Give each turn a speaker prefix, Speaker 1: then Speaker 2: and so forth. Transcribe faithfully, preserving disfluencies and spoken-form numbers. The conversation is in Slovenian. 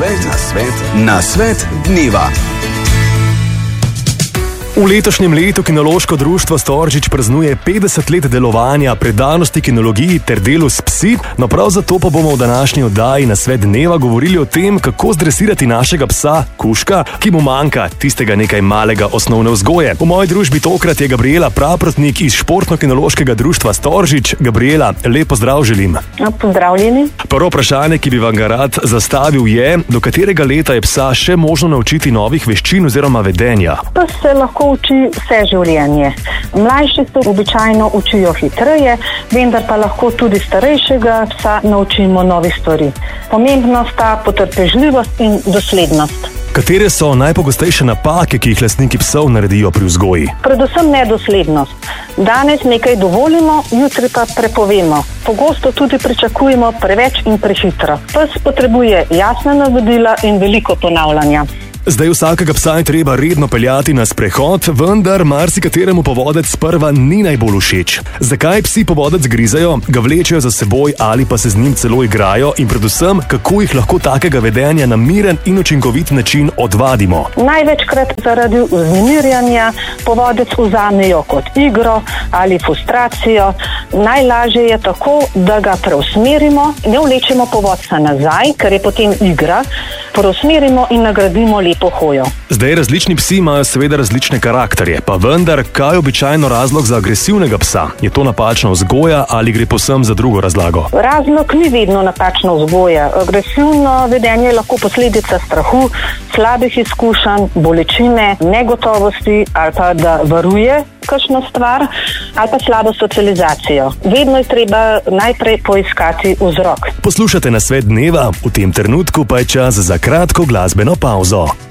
Speaker 1: svet, na svet, na svet dneva.
Speaker 2: V letošnjem letu Kinološko društvo Storžič praznuje petdeset let delovanja, predanosti kinologiji ter delu s psi. No, prav zato pa bomo v današnji oddaji Na svet dneva govorili o tem, kako zdresirati našega psa Kužka, ki mu manjka tistega nekaj malega osnovne vzgoje. V moji družbi tokrat je Gabriela Praprotnik iz Športno-kinološkega društva Storžič. Gabriela, lep pozdrav želim.
Speaker 3: No, pozdravljeni.
Speaker 2: Prvo vprašanje, ki bi vam ga rad zastavil, je, do katerega leta je psa še možno naučiti novih veščin oziroma vedenja?
Speaker 3: Pes se lahko uči vse življenje. Mlajši se običajno učijo hitreje, vendar pa lahko tudi starejšega psa naučimo novih stvari. Pomembno sta potrpežljivost in doslednost.
Speaker 2: Katere so najpogostejše napake, ki jih lastniki psov naredijo pri vzgoji?
Speaker 3: Predvsem nedoslednost. Danes nekaj dovolimo, jutri pa prepovemo. Pogosto tudi pričakujemo preveč in prehitro. Pes potrebuje jasna navodila in veliko ponavljanja.
Speaker 2: Zdaj vsakega psa je treba redno peljati na sprehod, vendar marsikateremu povodec sprva ni najbolj všeč. Zakaj psi povodec grizajo, ga vlečejo za seboj ali pa se z njim celo igrajo in predvsem, kako jih lahko takega vedenja na miren in učinkovit način odvadimo?
Speaker 3: Največkrat zaradi vznemirjanja povodec vzamejo kot igro ali frustracijo. Najlažje je tako, da ga preusmerimo, ne vlečemo povodca nazaj, ker je potem igra, preusmerimo in nagradimo lepo hojo.
Speaker 2: Zdaj različni psi imajo seveda različne karakterje, pa vendar, kaj je običajno razlog za agresivnega psa? Je to napačna vzgoja ali gre povsem za drugo razlago?
Speaker 3: Razlog ni vedno napačna vzgoja. Agresivno vedenje je lahko posledica strahu, slabih izkušenj, bolečine, negotovosti ali pa da varuje kakšno stvar ali pa slabo socializacijo. Vedno je treba najprej poiskati vzrok.
Speaker 2: Poslušate Na svet dneva, v tem trenutku pa je čas za kratko glasbeno pauzo.